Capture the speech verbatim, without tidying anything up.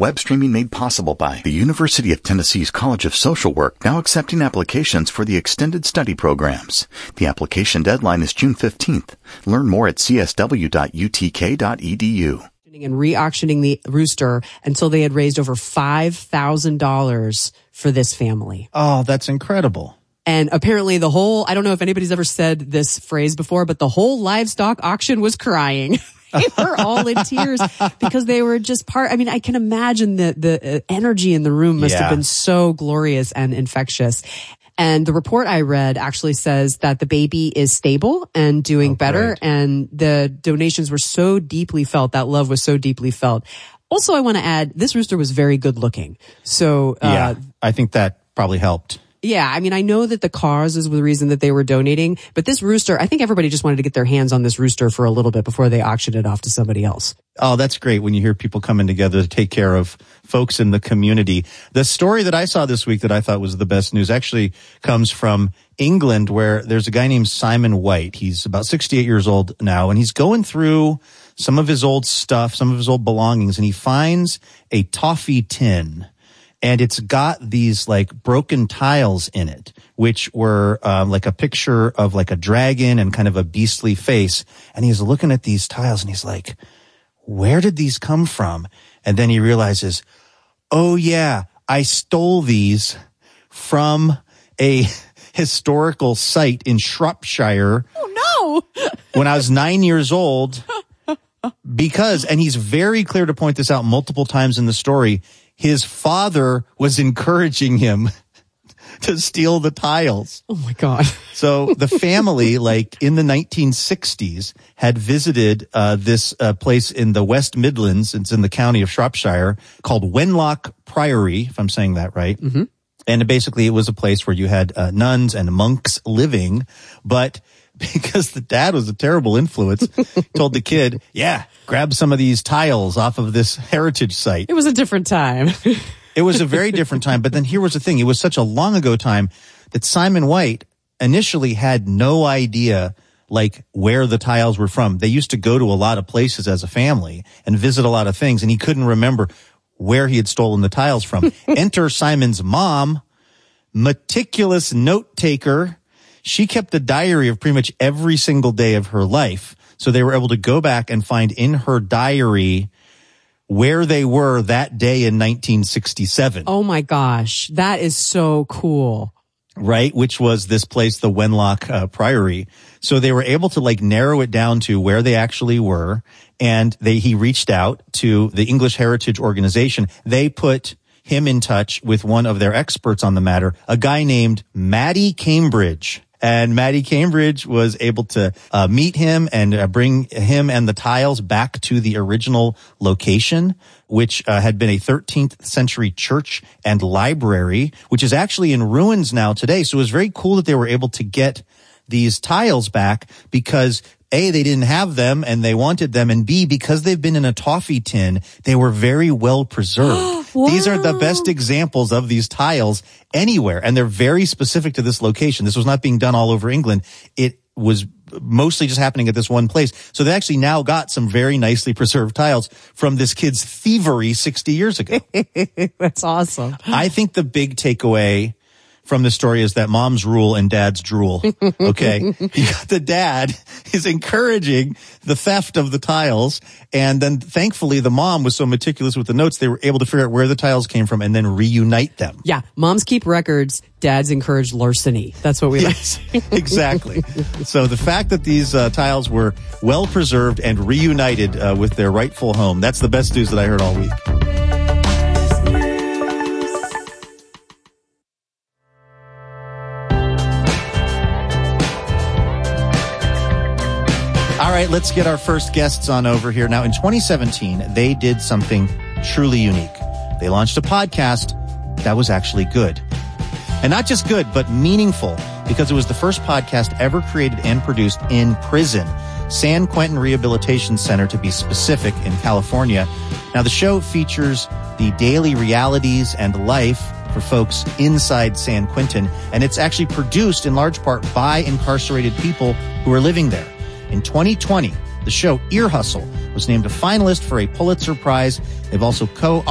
Web streaming made possible by the University of Tennessee's College of Social Work, now accepting applications for the extended study programs. The application deadline is June fifteenth. Learn more at c s w dot u t k dot e d u. And re-auctioning the rooster until they had raised over five thousand dollars for this family. Oh, that's incredible. And apparently the whole, I don't know if anybody's ever said this phrase before, but the whole livestock auction was crying. They were all in tears because they were just part, I mean, I can imagine the, the energy in the room must Yeah. have been so glorious and infectious. And the report I read actually says that the baby is stable and doing Oh, better. great. And the donations were so deeply felt. That love was so deeply felt. Also, I want to add, this rooster was very good looking. So, uh, Yeah, I think that probably helped. yeah, I mean, I know that the cause is the reason that they were donating, but this rooster, I think everybody just wanted to get their hands on this rooster for a little bit before they auctioned it off to somebody else. Oh, that's great when you hear people coming together to take care of folks in the community. The story that I saw this week that I thought was the best news actually comes from England, where there's a guy named Simon White. He's about sixty-eight years old now, and he's going through some of his old stuff, some of his old belongings, and he finds a toffee tin. And it's got these like broken tiles in it, which were um, like a picture of like a dragon and kind of a beastly face. And he's looking at these tiles and he's like, where did these come from? And then he realizes, oh yeah, I stole these from a historical site in Shropshire. Oh no! When I was nine years old. Because, and he's very clear to point this out multiple times in the story, his father was encouraging him to steal the tiles. Oh my God. So the family, like in the nineteen sixties, had visited uh, this uh, place in the West Midlands. It's in the county of Shropshire called Wenlock Priory, if I'm saying that right. Mm-hmm. And basically it was a place where you had uh, nuns and monks living, but because the dad was a terrible influence, told the kid, yeah, grab some of these tiles off of this heritage site. It was a different time. It was a very different time. But then here was the thing. It was such a long ago time that Simon White initially had no idea like where the tiles were from. They used to go to a lot of places as a family and visit a lot of things, and he couldn't remember where he had stolen the tiles from. Enter Simon's mom, meticulous note taker. She kept a diary of pretty much every single day of her life. So they were able to go back and find in her diary where they were that day in nineteen sixty-seven. Oh my gosh. That is so cool. Right? Which was this place, the Wenlock uh, Priory. So they were able to like narrow it down to where they actually were. And they, he reached out to the English Heritage Organization. They put him in touch with one of their experts on the matter, a guy named Matty Cambridge. And Matty Cambridge was able to uh, meet him and uh, bring him and the tiles back to the original location, which uh, had been a thirteenth century church and library, which is actually in ruins now today. So it was very cool that they were able to get these tiles back because A, they didn't have them and they wanted them, and B, because they've been in a toffee tin, they were very well preserved. Wow. These are the best examples of these tiles anywhere, and they're very specific to this location. This was not being done all over England. It was mostly just happening at this one place. So they actually now got some very nicely preserved tiles from this kid's thievery sixty years ago. That's awesome. I think the big takeaway from the story is that mom's rule and dad's drool. Okay. You got the dad is encouraging the theft of the tiles. And then thankfully the mom was so meticulous with the notes, they were able to figure out where the tiles came from and then reunite them. Yeah. Moms keep records. Dads encourage larceny. That's what we like. Yes, exactly. So the fact that these uh, tiles were well preserved and reunited uh, with their rightful home, that's the best news that I heard all week. All right, let's get our first guests on over here. Now, in twenty seventeen, they did something truly unique. They launched a podcast that was actually good. And not just good, but meaningful, because it was the first podcast ever created and produced in prison. San Quentin Rehabilitation Center, to be specific, in California. Now, the show features the daily realities and life for folks inside San Quentin, and it's actually produced in large part by incarcerated people who are living there. In twenty twenty, the show Ear Hustle was named a finalist for a Pulitzer Prize. They've also co-authored